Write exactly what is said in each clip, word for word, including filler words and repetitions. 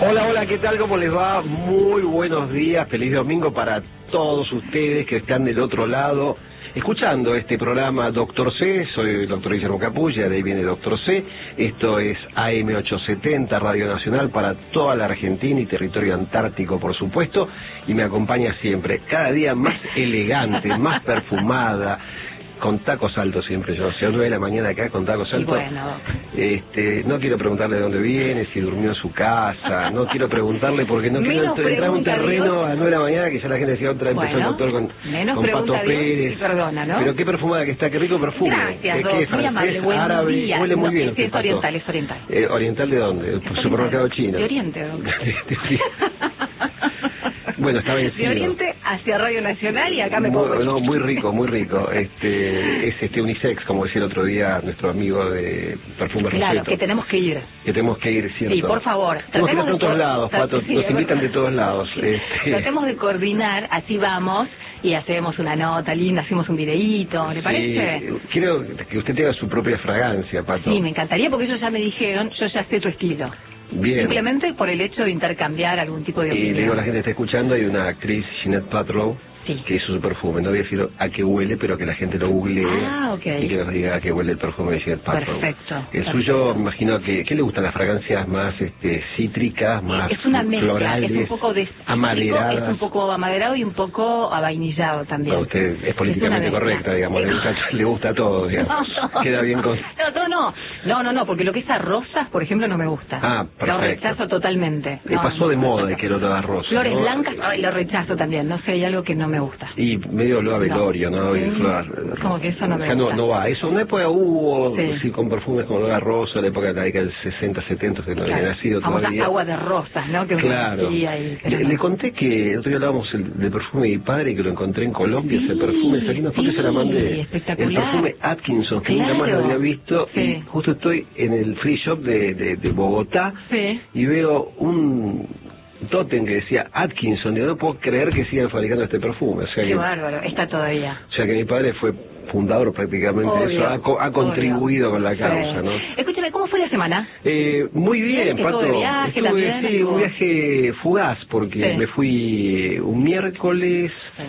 Hola, hola, ¿qué tal? ¿Cómo les va? Muy buenos días, feliz domingo para todos ustedes que están del otro lado, escuchando este programa Doctor C. Soy el doctor Guillermo Capulla, de ahí viene Doctor C. Esto es A M ochocientos setenta, Radio Nacional para toda la Argentina y territorio antártico, por supuesto, y me acompaña siempre, cada día más elegante, más perfumada, con tacos altos siempre yo, o sea, nueve de la mañana acá con tacos altos. Bueno. Este, no quiero preguntarle de dónde viene, si durmió en su casa, no quiero preguntarle porque no quiero entrar en un terreno a las nueve de la mañana que ya la gente decía otra vez empezó Bueno, el doctor con, menos con Pato pregunta Pérez. Dios y perdona, ¿no? Pero qué perfumada que está, qué rico perfume. Gracias, ¿Qué, Doc, qué es, muy amable, francés, buen árabe? día. Huele muy No, bien. es, es Pato. oriental, es oriental. Eh, ¿Oriental de dónde? ¿El Es supermercado oriental. chino? De Oriente, Doc. Bueno, está vencido. De Oriente hacia Radio Nacional y acá me muy, pongo. no, muy rico, muy rico. Este, es este unisex, como decía el otro día nuestro amigo de Perfume Claro, Roseto. que tenemos que ir. Que tenemos que ir, ¿cierto? Sí, por favor. Tenemos que ir a Tratemos de todos co- lados, Pato. Sí, Nos es invitan verdad. de todos lados. Este... Tratemos de coordinar, así vamos y hacemos una nota linda, hacemos un videíto, ¿le parece? Sí, quiero que usted tenga su propia fragancia, Pato. Sí, me encantaría porque ellos ya me dijeron, yo ya sé tu estilo. Bien. Simplemente por el hecho de intercambiar algún tipo de Y opinión. le digo a la gente que está escuchando, hay una actriz, Jeanette Paltrow, Sí. que hizo su perfume. No voy a decir a qué huele, pero que la gente lo googlee Ah, ok. y que nos diga a qué huele el perfume de Jeanette Paltrow. Perfecto, El perfecto. suyo, me imagino que... ¿Qué le gustan las fragancias más este, cítricas, más Es una mezcla, florales, es un poco de amaderadas? es un poco amaderado y un poco avainillado también. Bueno, usted es políticamente Es una correcta, mezcla. digamos, le gusta, le gusta todo, digamos. No, no. Queda bien con... No, no, no, no, no, no, porque lo que es a rosas, por ejemplo, no me gusta. Ah, perfecto. Lo rechazo totalmente. Le No, pasó no, de no, moda no. de que lo daba rosa, Flores ¿no? blancas, ay, lo rechazo también, no sé, hay algo que no me gusta. Y medio lo a velorio, ¿no? No. Y Mm, flor, como que eso no me ya no, gusta. no va. Eso en una época hubo, Sí. sí, con perfumes como olor a rosa, la época de la década del sesenta, setenta, que no había Claro, nacido famosa todavía. agua de rosas, ¿no? Que uno Claro. decía y- pero Le, no. le conté que el otro día hablábamos el, del perfume de mi padre, que lo encontré en Colombia, Sí, ese perfume. Saqué una foto y se la sí, mandé. espectacular. El perfume Atkinson, que nunca más lo Claro. había visto. Sí. Y justo estoy en el free shop de, de, de Bogotá Sí. y veo un tótem que decía Atkinson. Y no puedo creer que sigan fabricando este perfume. O sea Qué que, bárbaro, está todavía. o sea que mi padre fue fundador prácticamente de Obvio, eso, ha, co- ha contribuido obvio. con la Sí. causa, ¿no? Escúchame, ¿cómo fue la semana? Eh, muy bien, Bien, que Pato. estuvo de viaje Estuve, también, sí, estuvo- un viaje fugaz, porque Sí. me fui un miércoles,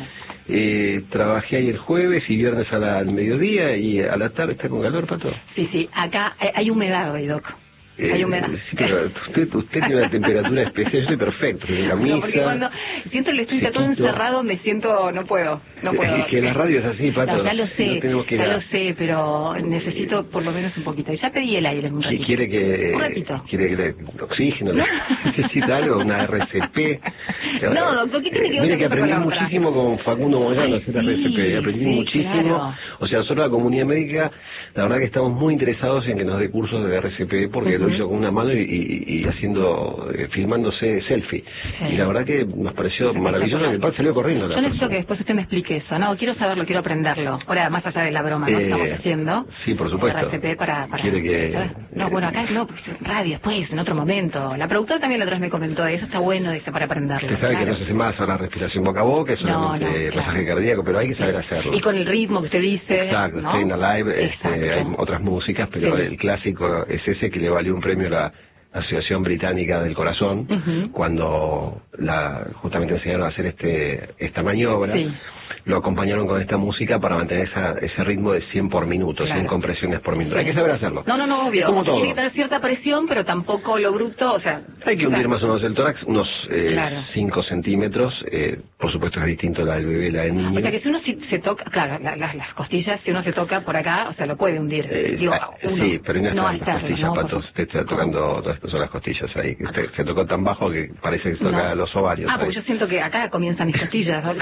eh, trabajé ahí el jueves y viernes a la- al mediodía y a la tarde. ¿Está con calor, Pato? Sí, sí, acá eh, hay humedad hoy, Doc. Eh, Hay humedad. Sí, pero usted, usted tiene una temperatura especial, yo estoy perfecto, en camisa. No, porque cuando siento el estudio todo sequito. encerrado me siento, no puedo, no puedo. Es que la radio es así, Pato. No, ya lo sé, No tenemos que ir ya a- lo sé, pero necesito por lo menos un poquito. Y ya pedí el aire un Si ratito. quiere que Un ratito. quiere que le oxígeno, No. necesita algo, una R C P. No, doctor, ¿qué tiene que ver Mire una que cosa con aprendí la otra? muchísimo con Facundo Moyano Ay, a hacer la sí, R C P, aprendí sí, muchísimo. claro. O sea, nosotros la comunidad médica, la verdad que estamos muy interesados en que nos dé cursos de R C P porque lo Ujú. hizo con una mano y, y, y haciendo, eh, filmándose selfie. Sí. Y la verdad que nos pareció maravilloso, que el padre salió corriendo. la Yo necesito persona. que después usted me explique eso, ¿no? Quiero saberlo, quiero aprenderlo. Ahora, más allá de la broma, ¿no? Eh, Estamos haciendo. sí, por supuesto. R C P para... para Quiere que- ¿sabes? No, bueno, acá no, pues radio, después, en otro momento. La productora también la otra vez me comentó, eso está bueno, dice, para aprenderlo. Usted sabe claro. que no se hace más a la respiración boca a boca, es No, solamente no, claro. masaje cardíaco, pero hay que saber hacerlo. Y con el ritmo que usted dice, Exacto, ¿no? Staying Alive, Exacto. este, hay otras músicas, pero Sí. el clásico es ese que le valió un premio a la Asociación Británica del Corazón, Ujú. cuando la justamente enseñaron a hacer este esta maniobra. Sí. Lo acompañaron con esta música para mantener esa, ese ritmo de cien por minuto, Claro. cien compresiones por minuto. Sí. Hay que saber hacerlo. No, no, no, obvio. Es como todo. Tiene que tener cierta presión, pero tampoco lo bruto, o sea... Hay que hundir claro. más o menos el tórax, unos eh, Claro. cinco centímetros. Eh, por supuesto es distinto la del bebé y la del niño. O sea que si uno si- se toca, claro, la- la- las costillas, si uno se toca por acá, o sea, lo puede hundir. Eh, Digo, ah, uno, sí, pero no no están las hacerlo, costillas, ¿no? Pato. Por- Usted está tocando todas estas son las costillas ahí. Que usted se tocó tan bajo que parece que toca No. los ovarios. Ah, porque ahí. yo siento que acá comienzan mis costillas. ¿no?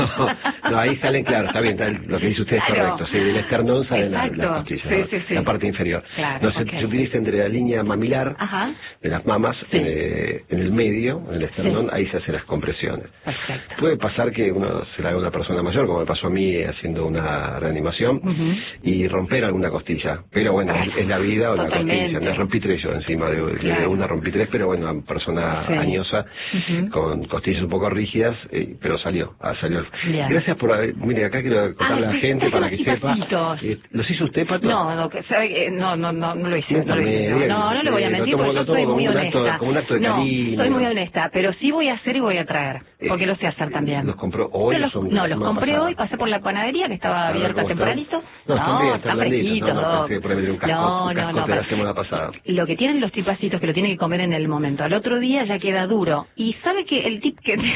No, no, ahí salen, claro, está bien, está, lo que dice usted es Claro. correcto. Sí, del esternón salen la- Exacto. las costillas, Sí, ¿no? sí, sí. La parte inferior. Claro, No, se, ok. se utiliza entre la línea mamilar Ajá. de las mamas, Sí. eh, en el medio, en el esternón, Sí. ahí se hacen las compresiones. Perfecto. Puede pasar que uno se la haga a una persona mayor, como me pasó a mí haciendo una reanimación, Ujú. y romper alguna costilla. Pero bueno, Claro. es la vida o la Totalmente. costilla. Me rompí tres yo encima de, de Claro. una, rompí tres, pero bueno, una persona Sí. añosa, Ujú. con costillas un poco rígidas, eh, pero salió, ah, salió. Bien. Gracias gracias por... Mire, acá quiero contarle Ah, a la sí, gente para que sepa. tipacitos. Eh, ¿Los hizo usted, Pato? No, no, que sabe que no, no, no, no lo hice. No, lo hice, Miéntame, no, no, no le voy a eh, lo mentir tomo- porque lo yo tomo soy como muy un honesta. acto- como un acto de no, cariño. soy muy honesta, pero sí voy a hacer y voy a traer, porque Eh, lo sé hacer también. ¿Los compró hoy Pero o los, son no, la los semana compré pasada? hoy, pasé por la panadería que estaba A ver, abierta ¿cómo están? tempranito. No, están bien, están están blanditos. fresquitos. No, no, Doc. pensé que por ahí venía un casco- no, un no, cascote no, de la pa- semana pasada. Lo que tienen los tipacitos que lo tienen que comer en el momento. Al otro día ya queda duro. Y sabe que el tip que...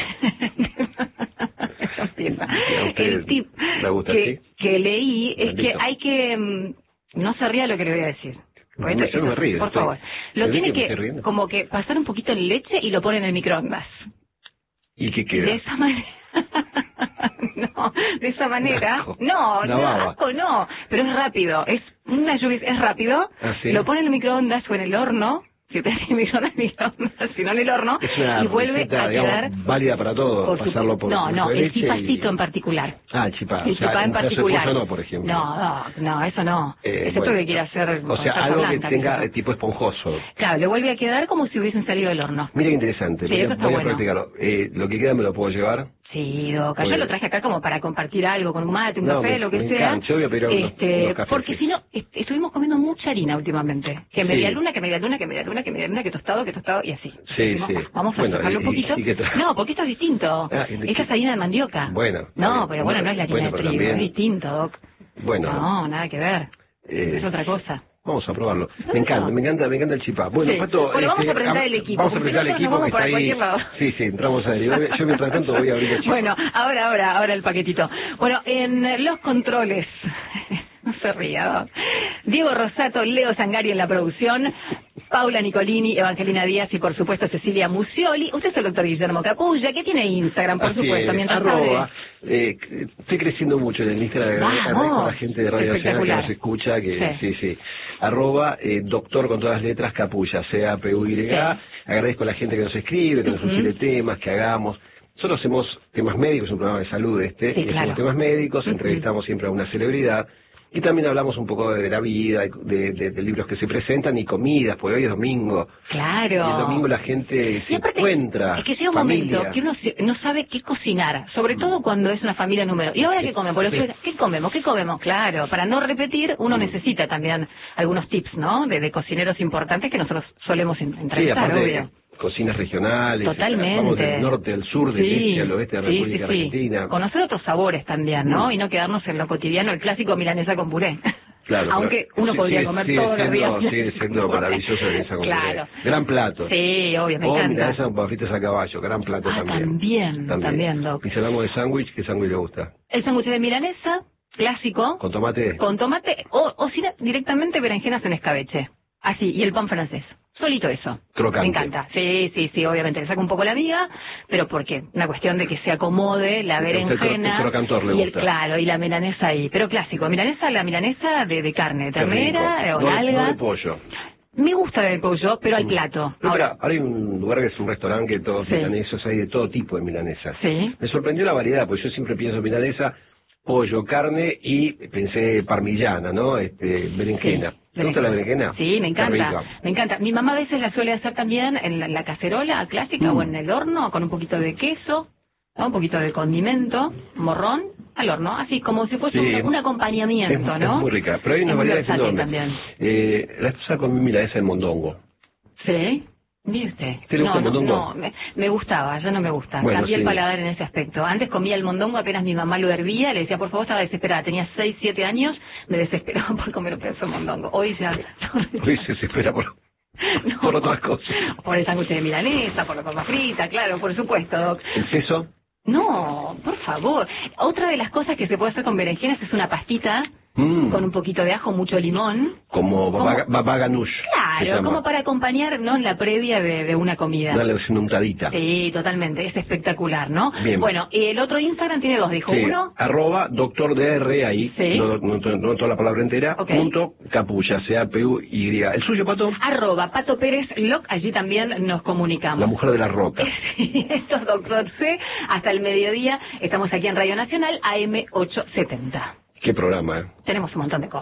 el tip ¿Le gusta que, así? que leí es Bendito. que hay que... mm, no se ría lo que le voy a decir. No, Porque yo esto- no me río, por estoy- favor. Lo ¿Ve tiene que me que estoy riendo? como que pasar un poquito en leche y lo pone en el microondas. ¿Y qué De queda? esa manera... no, de esa manera... Asco. No, Una no, baba. asco no. Pero es rápido. Es una lluvia, es rápido. ¿Ah, sí? Lo pone en el microondas o en el horno. Si te microondas, microondas, si no en el horno. Es una y vuelve receta, a quedar... digamos, válida para todo, por pasarlo supuesto. por No, por no, de el leche y- chipacito en particular. Ah, el chipá. El o sea, chipá en un pedazo de particular. pollo no, por ejemplo. No, no, no, eso no. Eh, Excepto bueno. que quiera hacer... O con sea, salsa algo blanca, que tenga qué sé eh, yo. tipo esponjoso. Claro, le vuelve a quedar como si hubiesen salido del horno. Mira qué interesante. Sí, voy a, eso está voy a bueno. practicarlo. Eh, lo que queda me lo puedo llevar. Sí, Doca, Muy yo bien. lo traje acá como para compartir algo con un mate, un No, café, me- lo que me sea. encanta. Yo voy a pedir unos- este, unos cafés, porque sí. si no, est- estuvimos comiendo mucha harina últimamente. Que Sí. media luna, que media luna, que media luna, que media luna, que tostado, que tostado, y así. Sí, Dijimos, sí. "Ah, vamos a Bueno, sacarlo y- un poquito. y qué tal? No, porque esto es distinto. Ah, ¿y de Esta qué? es harina de mandioca. Bueno, está No, bien. pero bueno, no es la harina Bueno, de pero trigo, también- es distinto, Doc. Bueno, No, nada que ver. eh, Es otra cosa. vamos a probarlo. Bueno. Me encanta, me encanta, me encanta el chipá. Bueno, Sí. Pato, Bueno, vamos este, a presentar ah, el equipo, Vamos a porque presentar el nosotros equipo nos que vamos está para ahí. cualquier lado. Sí, sí, entramos a él. Yo, yo mientras tanto voy a abrir el chipá. Bueno, ahora, ahora, ahora el paquetito. Bueno, en los controles, no se ría, Doc. Diego Rosato, Leo Sangari en la producción, Paula Nicolini, Evangelina Díaz y por supuesto Cecilia Musioli. Usted es el doctor Guillermo Capulla, que tiene Instagram, por Así supuesto, es, mientras arroba, sabe. eh, estoy creciendo mucho en el Instagram, Vamos. agradezco a la gente de Radio Nacional que Espectacular. nos escucha, que Sí. sí, sí, arroba eh, doctor con todas las letras Capulla, C A P U Y, Sí. agradezco a la gente que nos escribe, que nos Ujú. sugiere temas, que hagamos. Nosotros hacemos temas médicos, un programa de salud este, Sí, y hacemos claro. temas médicos, Ujú. entrevistamos siempre a una celebridad. Y también hablamos un poco de la vida, de, de- de libros que se presentan y comidas, porque hoy es domingo. Claro. Y el domingo la gente se Y aparte, encuentra. es que llega un familia. momento que uno se- no sabe qué cocinar, sobre todo cuando es una familia número. ¿Y ahora qué comemos? Por ejemplo, ¿qué comemos? ¿Qué comemos? Claro, para no repetir, uno necesita también algunos tips, ¿no? De, de cocineros importantes que nosotros solemos en- Sí, entrevistar, aparte, obvio. cocinas regionales. Totalmente. Vamos del norte al sur, del Sí, este al oeste de la sí, República sí, sí. Argentina. Conocer otros sabores también, ¿no? Mm. Y no quedarnos en lo cotidiano, el clásico milanesa con puré. Claro, Aunque claro. uno Sí, podría sigue- comer sigue todos los siendo- días. Sigue siendo maravilloso el esa con Claro. puré. Gran plato. Sí, obvio, me o encanta. milanesa con papitas a caballo, gran plato Ah, también. también, también, Doc. Y si hablamos de sándwich, ¿qué sándwich le gusta? El sándwich de milanesa, clásico, ¿Con tomate? con tomate, o, o si no, directamente berenjenas en escabeche. Así, y el pan francés. Solito eso. Crocante. Me encanta. Sí, sí, sí, obviamente le saca un poco la viga, pero porque una cuestión de que se acomode la A usted el cro- berenjena. el crocantor le y el, gusta. claro, y la milanesa ahí. Pero clásico, milanesa, la milanesa de, de carne, Qué ternera rico. o no, de- nalga. no de pollo. Me gusta el pollo, pero al plato. No, Ahora, pero ahora hay un lugar que es un restaurante que todos Sí. milanesos, hay de todo tipo de milanesas. Sí. Me sorprendió la variedad, porque yo siempre pienso milanesa, pollo, carne y pensé parmillana, ¿no? Este, berenjena. Sí. ¿Te gusta la berenjena? Sí, me Qué encanta. rica. Me encanta. Mi mamá a veces la suele hacer también en la, en la cacerola clásica Mm. o en el horno con un poquito de queso, ¿no? Un poquito de condimento, morrón, al horno, así como si fuese Sí. un, un acompañamiento, Es, ¿no? es muy rica, pero hay una Es muy variedad versátil enorme. también. Eh, la esposa comí milanesa en mondongo. Sí. ¿Mire usted? ¿Te le gusta no, el mondongo? no, no, me, me gustaba, ya no me gusta. Bueno, Cambié sí. el paladar en ese aspecto. Antes comía el mondongo, apenas mi mamá lo hervía, le decía, por favor, estaba desesperada. Tenía seis, siete años, me desesperaba por comer un pedazo de mondongo. Hoy ya... Hoy se espera por, No, por otras cosas. Por el sándwich de milanesa, por la papa frita, claro, por supuesto, Doc. ¿El queso? No, por favor. Otra de las cosas que se puede hacer con berenjenas es una pastita Mm. con un poquito de ajo, mucho limón. Como baba, Como- baba ganoush. se Claro, llama. como para acompañar, ¿no? En la previa de, de una comida. Una versión untadita. Sí, totalmente, es espectacular, ¿no? Bien. Bueno, y el otro Instagram tiene dos, dijo Sí, uno. arroba doctor dr ahí, Sí. no, no, no- no toda la palabra entera, Ok. punto capulla, C A P U Y. ¿El suyo, Pato? Arroba Pato Pérez Loc, allí también nos comunicamos. La mujer de la roca. Sí, esto es Doctor C. Hasta el mediodía estamos aquí en Radio Nacional, A M ochocientos setenta. Qué programa, ¿eh? Tenemos un montón de cosas.